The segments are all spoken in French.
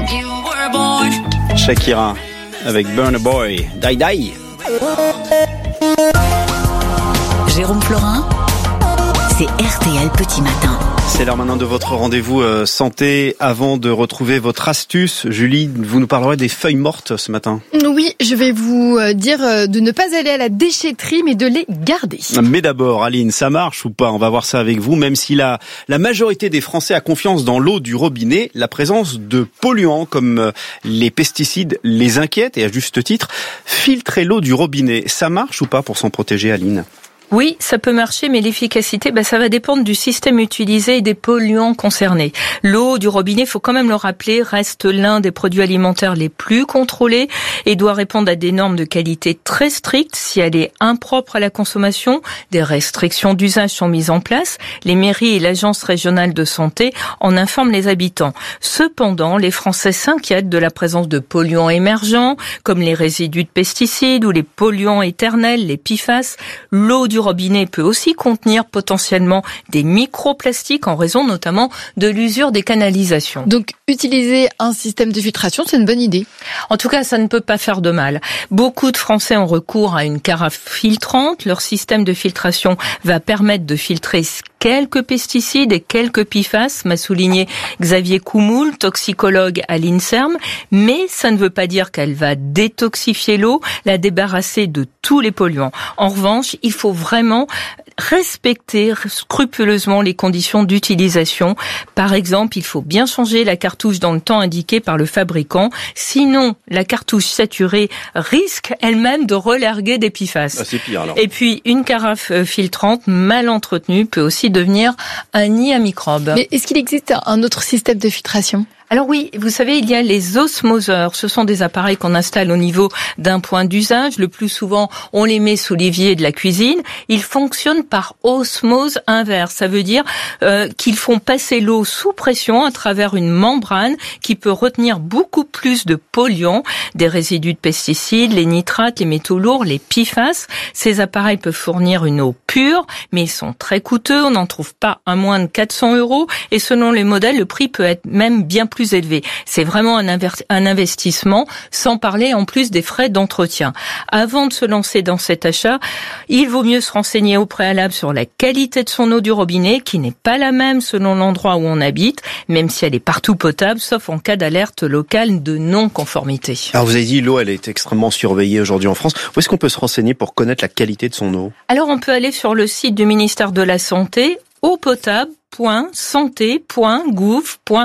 Shakira avec Burna Boy, Die Die. Jérôme Florin, c'est RTL Petit Matin. C'est l'heure maintenant de votre rendez-vous santé. Avant de retrouver votre astuce, Julie, vous nous parlerez des feuilles mortes ce matin. Oui, je vais vous dire de ne pas aller à la déchetterie, mais de les garder. Mais d'abord, Aline, ça marche ou pas? On va voir ça avec vous. Même si la majorité des Français a confiance dans l'eau du robinet, la présence de polluants comme les pesticides les inquiète, et à juste titre. Filtrer l'eau du robinet, ça marche ou pas pour s'en protéger, Aline? Oui, ça peut marcher, mais l'efficacité, ça va dépendre du système utilisé et des polluants concernés. L'eau du robinet, faut quand même le rappeler, reste l'un des produits alimentaires les plus contrôlés et doit répondre à des normes de qualité très strictes. Si elle est impropre à la consommation, des restrictions d'usage sont mises en place. Les mairies et l'agence régionale de santé en informent les habitants. Cependant, les Français s'inquiètent de la présence de polluants émergents, comme les résidus de pesticides ou les polluants éternels, les PFAS. L'eau du robinet peut aussi contenir potentiellement des microplastiques en raison notamment de l'usure des canalisations. Donc, utiliser un système de filtration, c'est une bonne idée. En tout cas, ça ne peut pas faire de mal. Beaucoup de Français ont recours à une carafe filtrante. Leur système de filtration va permettre de filtrer quelques pesticides et quelques PFAS, m'a souligné Xavier Coumoul, toxicologue à l'INSERM, mais ça ne veut pas dire qu'elle va détoxifier l'eau, la débarrasser de tous les polluants. En revanche, il faut vraiment respecter scrupuleusement les conditions d'utilisation. Par exemple, il faut bien changer la cartouche dans le temps indiqué par le fabricant. Sinon, la cartouche saturée risque elle-même de relarguer des PFAS. Ah, c'est pire alors. Et puis, une carafe filtrante mal entretenue peut aussi devenir un nid à microbes. Mais est-ce qu'il existe un autre système de filtration ? Alors oui, vous savez, il y a les osmoseurs. Ce sont des appareils qu'on installe au niveau d'un point d'usage. Le plus souvent, on les met sous l'évier de la cuisine. Ils fonctionnent par osmose inverse. Ça veut dire qu'ils font passer l'eau sous pression à travers une membrane qui peut retenir beaucoup plus de polluants, des résidus de pesticides, les nitrates, les métaux lourds, les PFAS. Ces appareils peuvent fournir une eau pure, mais ils sont très coûteux. On n'en trouve pas à moins de 400 €. Et selon les modèles, le prix peut être même bien plus élevé. C'est vraiment un investissement, sans parler en plus des frais d'entretien. Avant de se lancer dans cet achat, il vaut mieux se renseigner au préalable sur la qualité de son eau du robinet, qui n'est pas la même selon l'endroit où on habite, même si elle est partout potable, sauf en cas d'alerte locale de non-conformité. Alors vous avez dit, l'eau, elle est extrêmement surveillée aujourd'hui en France. Où est-ce qu'on peut se renseigner pour connaître la qualité de son eau? Alors on peut aller sur le site du ministère de la Santé, eaupotable.santé.gouv.fr.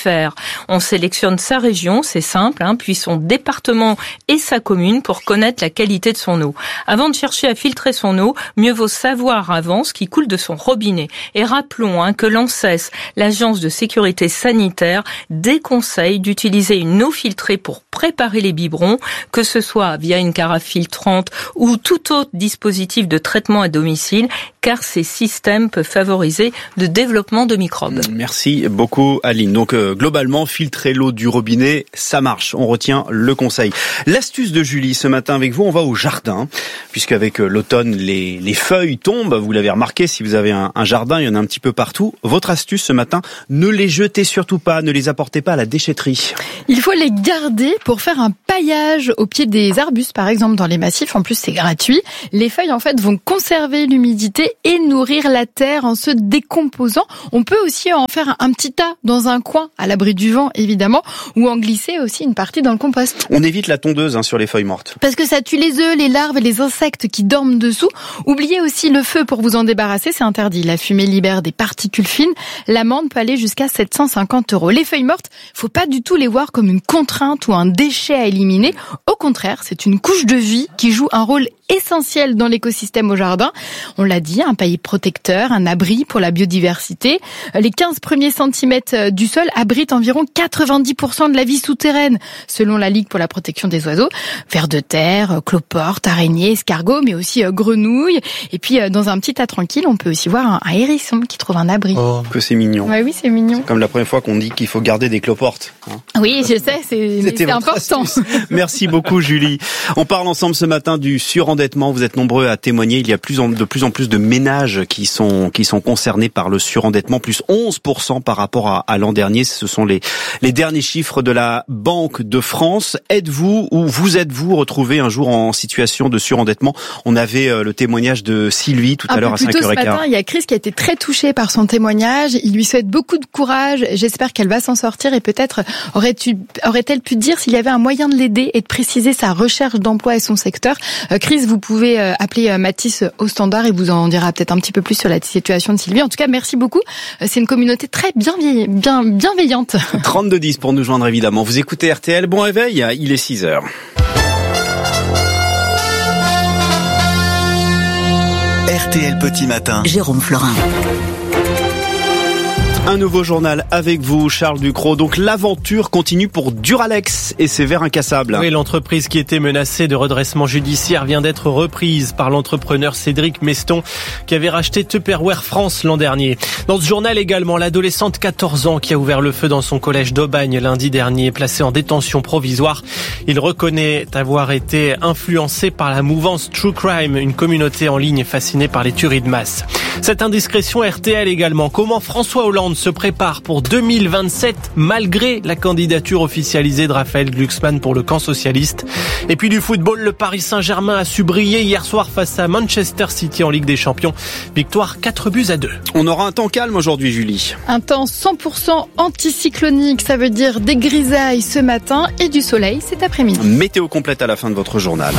On sélectionne sa région, c'est simple, puis son département et sa commune pour connaître la qualité de son eau. Avant de chercher à filtrer son eau, mieux vaut savoir avant ce qui coule de son robinet. Et rappelons que l'ANSES, l'Agence de sécurité sanitaire, déconseille d'utiliser une eau filtrée pour préparer les biberons, que ce soit via une carafe filtrante ou tout autre dispositif de traitement à domicile, car ces systèmes peuvent favoriser le développement de microbes. Merci beaucoup, Aline. Donc, globalement, filtrer l'eau du robinet, ça marche. On retient le conseil. L'astuce de Julie, ce matin avec vous, on va au jardin, puisqu'avec l'automne, les feuilles tombent. Vous l'avez remarqué, si vous avez un jardin, il y en a un petit peu partout. Votre astuce ce matin, ne les jetez surtout pas, ne les apportez pas à la déchetterie. Il faut les garder pour faire un paillage au pied des arbustes, par exemple, dans les massifs. En plus, c'est gratuit. Les feuilles, en fait, vont conserver l'humidité et nourrir la terre en se décomposant. On peut aussi en faire un petit tas dans un coin, à l'abri du vent, évidemment, ou en glisser aussi une partie dans le compost. On évite la tondeuse sur les feuilles mortes. Parce que ça tue les œufs, les larves et les insectes qui dorment dessous. Oubliez aussi le feu pour vous en débarrasser, c'est interdit. La fumée libère des particules fines. L'amende peut aller jusqu'à 750 €. Les feuilles mortes, faut pas du tout les voir comme une contrainte ou un déchet à éliminer. Au contraire, c'est une couche de vie qui joue un rôle essentiel dans l'écosystème au jardin. On l'a dit, un paillet protecteur, un abri pour la biodiversité. Les 15 premiers centimètres du sol abritent environ 90% de la vie souterraine, selon la Ligue pour la protection des oiseaux. Vers de terre, cloportes, araignées, escargots, mais aussi grenouilles. Et puis, dans un petit tas tranquille, on peut aussi voir un hérisson qui trouve un abri. Oh, que c'est mignon. Ouais, oui, c'est mignon. C'est comme la première fois qu'on dit qu'il faut garder des cloportes. Oui, je sais, c'est important. Merci beaucoup, Julie. On parle ensemble ce matin du surendettement. Vous êtes nombreux à témoigner. Il y a de plus en plus de ménages qui sont concernés par le surendettement, plus 11% par rapport à l'an dernier. gagné. Ce sont les derniers chiffres de la Banque de France. Êtes-vous ou vous êtes-vous retrouvé un jour en situation de surendettement? On avait le témoignage de Sylvie tout à l'heure à 5h15. Ce matin, il y a Chris qui a été très touché par son témoignage. Il lui souhaite beaucoup de courage. J'espère qu'elle va s'en sortir et peut-être aurait-elle pu dire s'il y avait un moyen de l'aider et de préciser sa recherche d'emploi et son secteur. Chris, vous pouvez appeler Mathis au standard et vous en dira peut-être un petit peu plus sur la situation de Sylvie. En tout cas, merci beaucoup. C'est une communauté très bienveillante. 3210 pour nous joindre évidemment. Vous écoutez RTL, bon réveil, il est 6h. RTL Petit Matin. Jérôme Florin. Un nouveau journal avec vous, Charles Ducrot. Donc l'aventure continue pour Duralex et ses verres incassables. Oui, l'entreprise qui était menacée de redressement judiciaire vient d'être reprise par l'entrepreneur Cédric Meston qui avait racheté Tupperware France l'an dernier. Dans ce journal également, l'adolescente 14 ans qui a ouvert le feu dans son collège d'Aubagne lundi dernier, placée en détention provisoire. Il reconnaît avoir été influencé par la mouvance True Crime, une communauté en ligne fascinée par les tueries de masse. Cette indiscrétion RTL également. Comment François Hollande se prépare pour 2027 malgré la candidature officialisée de Raphaël Glucksmann pour le camp socialiste. Et puis du football, le Paris Saint-Germain a su briller hier soir face à Manchester City en Ligue des Champions. Victoire 4-2. On aura un temps calme aujourd'hui, Julie. Un temps 100% anticyclonique, ça veut dire des grisailles ce matin et du soleil cet après-midi. Météo complète à la fin de votre journal.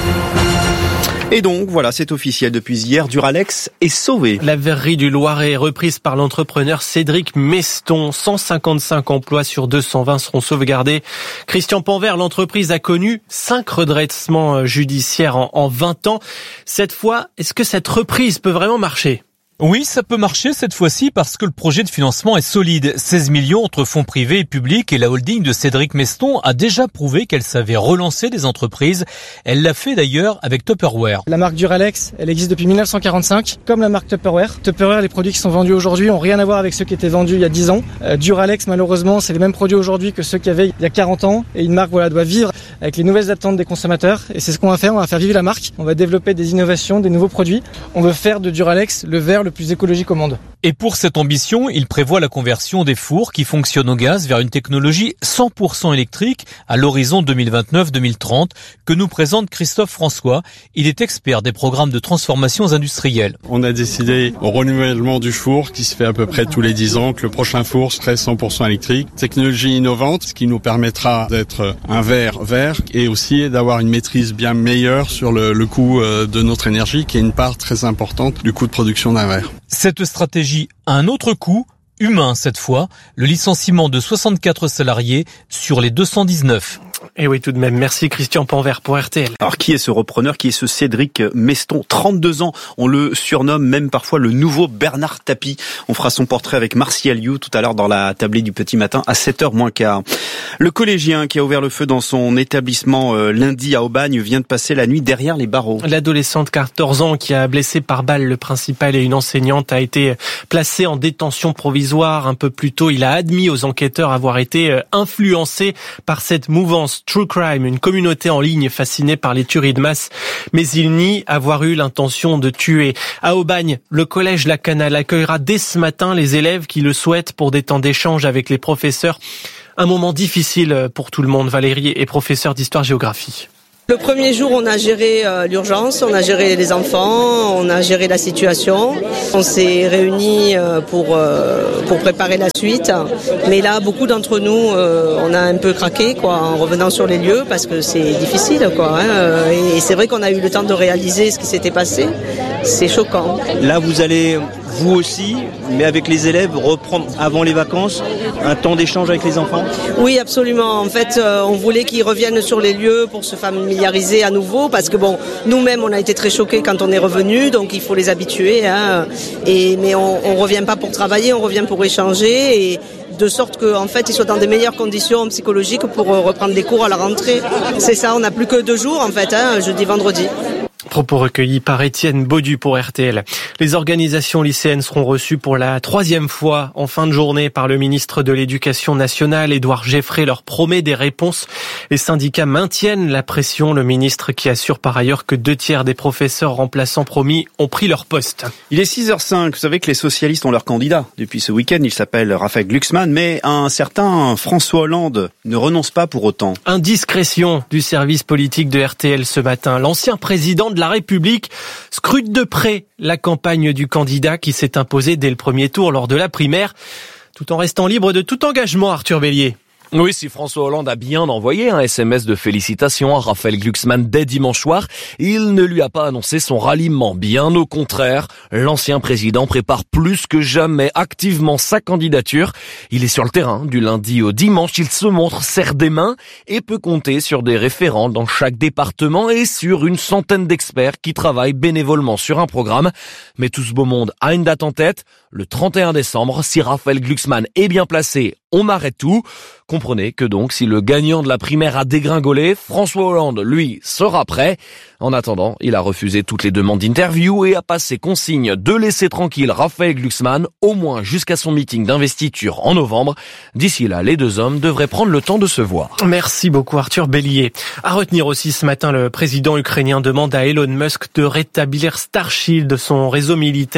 Et donc, voilà, c'est officiel. Depuis hier, Duralex est sauvé. La verrerie du Loiret est reprise par l'entrepreneur Cédric Meston. 155 emplois sur 220 seront sauvegardés. Christian Panvert, l'entreprise a connu 5 redressements judiciaires en 20 ans. Cette fois, est-ce que cette reprise peut vraiment marcher ? Oui, ça peut marcher cette fois-ci parce que le projet de financement est solide. 16 millions entre fonds privés et publics et la holding de Cédric Meston a déjà prouvé qu'elle savait relancer des entreprises. Elle l'a fait d'ailleurs avec Tupperware. La marque Duralex, elle existe depuis 1945, comme la marque Tupperware. Tupperware, les produits qui sont vendus aujourd'hui n'ont rien à voir avec ceux qui étaient vendus il y a 10 ans. Duralex, malheureusement, c'est les mêmes produits aujourd'hui que ceux qu'il y avait il y a 40 ans. Et une marque doit vivre avec les nouvelles attentes des consommateurs. Et c'est ce qu'on va faire, on va faire vivre la marque. On va développer des innovations, des nouveaux produits. On veut faire de Duralex le verre le plus écologique au monde. Et pour cette ambition, il prévoit la conversion des fours qui fonctionnent au gaz vers une technologie 100% électrique à l'horizon 2029-2030 que nous présente Christophe François. Il est expert des programmes de transformations industrielles. On a décidé au renouvellement du four qui se fait à peu près tous les 10 ans que le prochain four serait 100% électrique. Technologie innovante, ce qui nous permettra d'être un verre vert et aussi d'avoir une maîtrise bien meilleure sur le coût de notre énergie qui est une part très importante du coût de production d'un verre. Cette stratégie a un autre coût, humain cette fois, le licenciement de 64 salariés sur les 219. Et oui, tout de même. Merci Christian Panvert pour RTL. Alors, qui est ce repreneur? Qui est ce Cédric Meston? 32 ans. On le surnomme même parfois le nouveau Bernard Tapie. On fera son portrait avec Martial You tout à l'heure dans la tablée du Petit Matin à 7h moins 15. Le collégien qui a ouvert le feu dans son établissement lundi à Aubagne vient de passer la nuit derrière les barreaux. L'adolescente 14 ans qui a blessé par balle le principal et une enseignante a été placée en détention provisoire un peu plus tôt. Il a admis aux enquêteurs avoir été influencé par cette mouvance True Crime, une communauté en ligne fascinée par les tueries de masse, mais il nie avoir eu l'intention de tuer. À Aubagne, le collège La Canale accueillera dès ce matin les élèves qui le souhaitent pour des temps d'échange avec les professeurs. Un moment difficile pour tout le monde. Valérie est professeure d'histoire-géographie. Le premier jour, on a géré l'urgence, on a géré les enfants, on a géré la situation. On s'est réunis pour préparer la suite. Mais là, beaucoup d'entre nous, on a un peu craqué en revenant sur les lieux parce que c'est difficile. Et c'est vrai qu'on a eu le temps de réaliser ce qui s'était passé. C'est choquant. Là, vous allez, vous aussi, mais avec les élèves, reprendre avant les vacances un temps d'échange avec les enfants ? Oui, absolument. En fait, on voulait qu'ils reviennent sur les lieux pour se familiariser à nouveau parce que nous-mêmes, on a été très choqués quand on est revenus, donc il faut les habituer. Mais on revient pas pour travailler, on revient pour échanger et de sorte qu'en fait, ils soient dans des meilleures conditions psychologiques pour reprendre des cours à la rentrée. C'est ça, on n'a plus que 2 jours en fait, jeudi, vendredi. Propos recueillis par Étienne Baudu pour RTL. Les organisations lycéennes seront reçues pour la 3e fois en fin de journée par le ministre de l'Éducation nationale, Édouard Geffrey, leur promet des réponses. Les syndicats maintiennent la pression. Le ministre qui assure par ailleurs que 2/3 des professeurs remplaçants promis ont pris leur poste. Il est 6h05. Vous savez que les socialistes ont leur candidat depuis ce week-end. Il s'appelle Raphaël Glucksmann, mais un certain François Hollande ne renonce pas pour autant. Indiscrétion du service politique de RTL ce matin. L'ancien président de la République scrute de près la campagne du candidat qui s'est imposé dès le premier tour lors de la primaire, tout en restant libre de tout engagement, Arthur Bélier. Oui, si François Hollande a bien envoyé un SMS de félicitations à Raphaël Glucksmann dès dimanche soir, il ne lui a pas annoncé son ralliement. Bien au contraire, l'ancien président prépare plus que jamais activement sa candidature. Il est sur le terrain du lundi au dimanche, il se montre, serre des mains et peut compter sur des référents dans chaque département et sur une centaine d'experts qui travaillent bénévolement sur un programme. Mais tout ce beau monde a une date en tête, le 31 décembre. Si Raphaël Glucksmann est bien placé, on arrête tout. Comprenez que donc, si le gagnant de la primaire a dégringolé, François Hollande, lui, sera prêt. En attendant, il a refusé toutes les demandes d'interview et a passé consigne de laisser tranquille Raphaël Glucksmann, au moins jusqu'à son meeting d'investiture en novembre. D'ici là, les deux hommes devraient prendre le temps de se voir. Merci beaucoup, Arthur Bélier. À retenir aussi ce matin, le président ukrainien demande à Elon Musk de rétablir Starshield, son réseau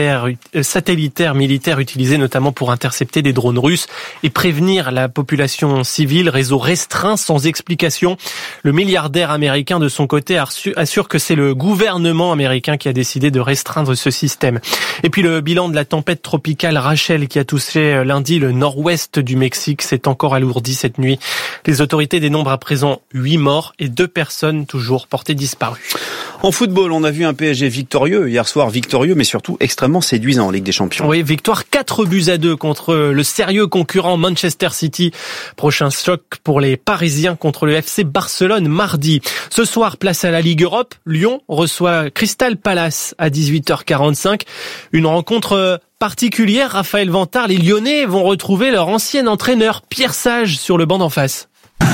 satellitaire militaire utilisé notamment pour intercepter des drones russes et prévenir la population civile. Réseau restreint sans explication. Le milliardaire américain de son côté assure que c'est le gouvernement américain qui a décidé de restreindre ce système. Et puis le bilan de la tempête tropicale Rachel qui a touché lundi le nord-ouest du Mexique s'est encore alourdi cette nuit. Les autorités dénombrent à présent 8 morts et 2 personnes toujours portées disparues. En football, on a vu un PSG victorieux, hier soir victorieux, mais surtout extrêmement séduisant en Ligue des Champions. Oui, victoire 4-2 contre le sérieux concurrent Manchester City. Prochain choc pour les Parisiens contre le FC Barcelone mardi. Ce soir, place à la Ligue Europe. Lyon reçoit Crystal Palace à 18h45. Une rencontre particulière, Raphaël Vantard. Les Lyonnais vont retrouver leur ancien entraîneur Pierre Sage sur le banc d'en face.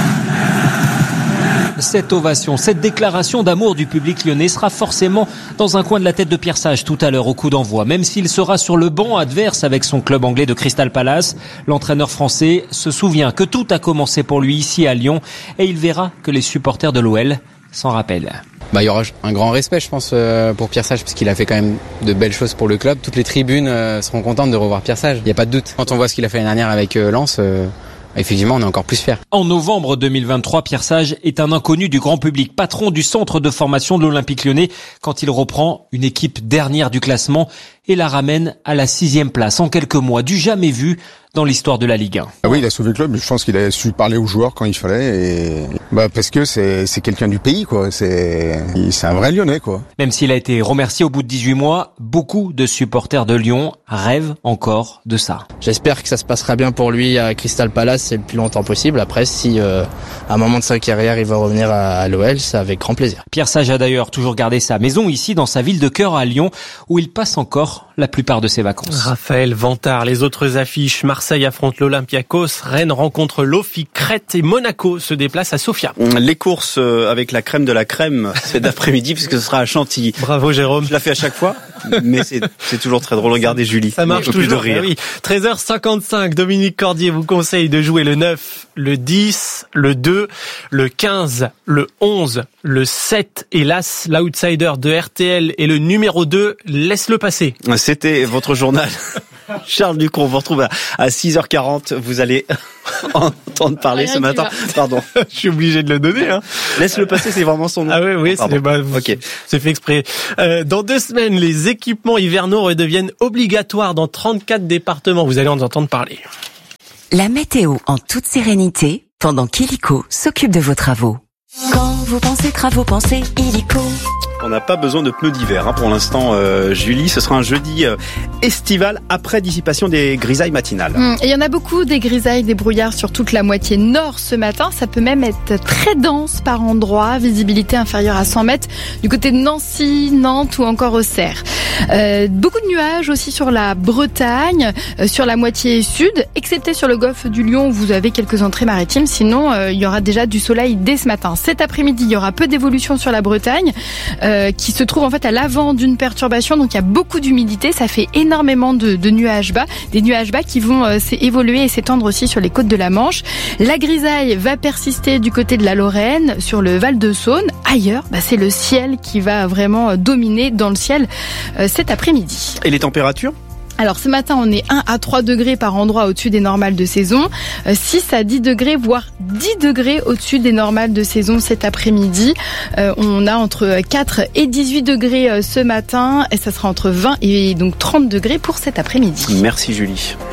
Cette ovation, cette déclaration d'amour du public lyonnais sera forcément dans un coin de la tête de Pierre Sage tout à l'heure au coup d'envoi. Même s'il sera sur le banc adverse avec son club anglais de Crystal Palace, l'entraîneur français se souvient que tout a commencé pour lui ici à Lyon et il verra que les supporters de l'OL s'en rappellent. Il y aura un grand respect, je pense, pour Pierre Sage, parce qu'il a fait quand même de belles choses pour le club. Toutes les tribunes seront contentes de revoir Pierre Sage, il n'y a pas de doute. Quand on voit ce qu'il a fait l'année dernière avec Lens, effectivement, on est encore plus fiers. En novembre 2023, Pierre Sage est un inconnu du grand public, patron du centre de formation de l'Olympique Lyonnais, quand il reprend une équipe dernière du classement et la ramène à la 6e place en quelques mois, du jamais vu dans l'histoire de la Ligue 1. Oui, il a sauvé le club, je pense qu'il a su parler aux joueurs quand il fallait, et parce que c'est quelqu'un du pays, quoi. C'est un vrai Lyonnais, quoi. Même s'il a été remercié au bout de 18 mois, beaucoup de supporters de Lyon rêvent encore de ça. J'espère que ça se passera bien pour lui à Crystal Palace, c'est le plus longtemps possible. Après, si à un moment de sa carrière, il va revenir à l'OL, c'est avec grand plaisir. Pierre Sage a d'ailleurs toujours gardé sa maison ici, dans sa ville de cœur à Lyon, où il passe encore la plupart de ses vacances. Raphaël Vantard, les autres affiches. Marseille affronte l'Olympiakos, Rennes rencontre l'OFI Crète et Monaco se déplace à Sofia. Les courses avec la crème de la crème, c'est d'après-midi puisque ce sera à Chantilly. Bravo Jérôme. Je la fais à chaque fois, mais c'est toujours très drôle. Regardez Julie. Ça marche toujours. De rire. Ah oui. 13h55, Dominique Cordier vous conseille de jouer le 9, le 10, le 2, le 15, le 11, le 7 et l'As, l'outsider de RTL et le numéro 2, laisse-le passer. C'était votre journal. Charles Ducrot, on vous retrouve à 6h40. Vous allez entendre parler ce matin. Pardon. Je suis obligé de le donner, hein. Laisse-le passer, c'est vraiment son nom. Ah oui, c'est fait exprès. Dans 2 semaines, les équipements hivernaux redeviennent obligatoires dans 34 départements. Vous allez en entendre parler. La météo en toute sérénité pendant qu'Illico s'occupe de vos travaux. Quand vous pensez travaux, pensez Illico. On n'a pas besoin de pneus d'hiver pour l'instant, Julie. Ce sera un jeudi estival après dissipation des grisailles matinales. Et il y en a beaucoup des grisailles, des brouillards sur toute la moitié nord ce matin. Ça peut même être très dense par endroits. Visibilité inférieure à 100 mètres du côté de Nancy, Nantes ou encore Auxerre. Beaucoup de nuages aussi sur la Bretagne, sur la moitié sud, excepté sur le golfe du Lion où vous avez quelques entrées maritimes. Sinon, il y aura déjà du soleil dès ce matin. Cet après-midi, il y aura peu d'évolution sur la Bretagne. qui se trouve en fait à l'avant d'une perturbation. Donc il y a beaucoup d'humidité, ça fait énormément de nuages bas, des nuages bas qui vont évoluer et s'étendre aussi sur les côtes de la Manche. La grisaille va persister du côté de la Lorraine, sur le Val-de-Saône. Ailleurs, c'est le ciel qui va vraiment dominer dans le ciel cet après-midi. Et les températures ? Alors ce matin, on est 1 à 3 degrés par endroit au-dessus des normales de saison, 6 à 10 degrés, voire 10 degrés au-dessus des normales de saison cet après-midi. On a entre 4 et 18 degrés ce matin et ça sera entre 20 et donc 30 degrés pour cet après-midi. Merci Julie.